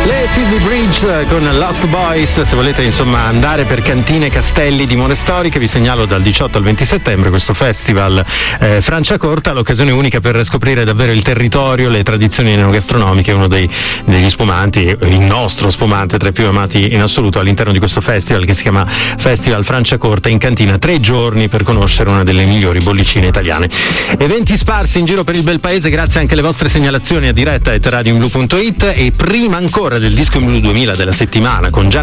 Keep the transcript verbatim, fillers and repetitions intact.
Le Phoebe Bridge con Lost Boys. Se volete insomma andare per cantine e castelli di dimore storiche, vi segnalo dal diciotto al venti settembre questo festival eh, Franciacorta, l'occasione unica per scoprire davvero il territorio, le tradizioni enogastronomiche, uno dei, degli spumanti, il nostro spumante tra i più amati in assoluto all'interno di questo festival che si chiama Festival Franciacorta, in cantina tre giorni per conoscere una delle migliori bollicine italiane. Eventi sparsi in giro per il bel paese grazie anche alle vostre segnalazioni a diretta at radioblu punto it, e prima ancora del disco in blu duemila della settimana con Gian